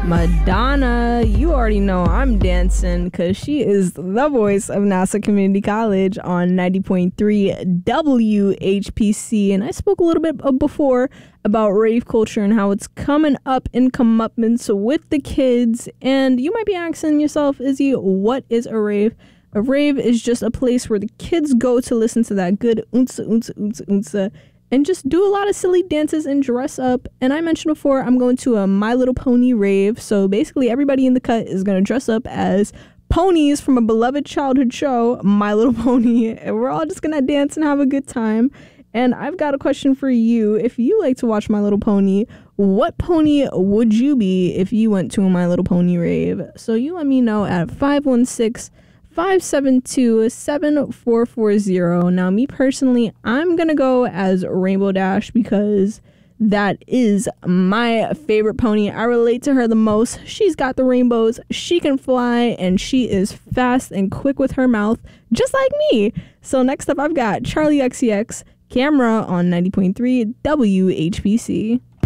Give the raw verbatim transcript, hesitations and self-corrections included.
Madonna, you already know I'm dancing because she is the voice of Nassau Community College on ninety point three W H P C. And I spoke a little bit before about rave culture and how it's coming up in comeuppance with the kids. And you might be asking yourself, Izzy, what is a rave? A rave is just a place where the kids go to listen to that good oonsa, oonsa, oonsa, oonsa, and just do a lot of silly dances and dress up. And I mentioned before, I'm going to a My Little Pony rave. So basically everybody in the cut is going to dress up as ponies from a beloved childhood show, My Little Pony. And we're all just going to dance and have a good time. And I've got a question for you. If you like to watch My Little Pony, what pony would you be if you went to a My Little Pony rave? So you let me know at five one six, five seven two, seven four four zero. Now, me personally, I'm going to go as Rainbow Dash because that is my favorite pony. I relate to her the most. She's got the rainbows, she can fly, and she is fast and quick with her mouth, just like me. So next up, I've got Charlie X C X, Camera on ninety point three W H P C.